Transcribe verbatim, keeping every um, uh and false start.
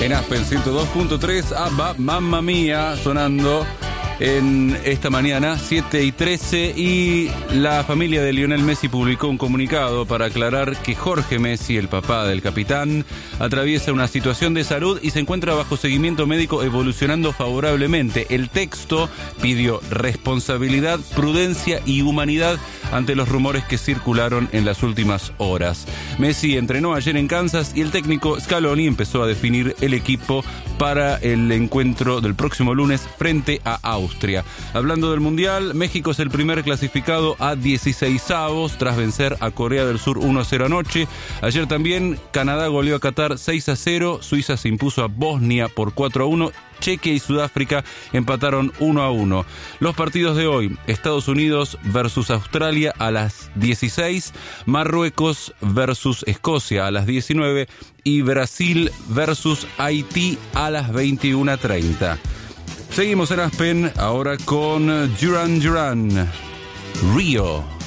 En Aspen ciento dos punto tres, ABBA, Mamma Mía, sonando en esta mañana, siete y trece, y la familia de Lionel Messi publicó un comunicado para aclarar que Jorge Messi, el papá del capitán, atraviesa una situación de salud y se encuentra bajo seguimiento médico evolucionando favorablemente. El texto pidió responsabilidad, prudencia y humanidad ante los rumores que circularon en las últimas horas. Messi entrenó ayer en Kansas y el técnico Scaloni empezó a definir el equipo para el encuentro del próximo lunes frente a Austria. Hablando del Mundial, México es el primer clasificado a dieciseisavos tras vencer a Corea del Sur uno a cero anoche. Ayer también Canadá goleó a Qatar seis a cero, Suiza se impuso a Bosnia por cuatro a uno, Chequia y Sudáfrica empataron uno a uno. Los partidos de hoy: Estados Unidos versus Australia a las dieciséis, Marruecos versus Escocia a las diecinueve y Brasil versus Haití a las veintiuna treinta. Seguimos en Aspen ahora con Duran Duran, Rio.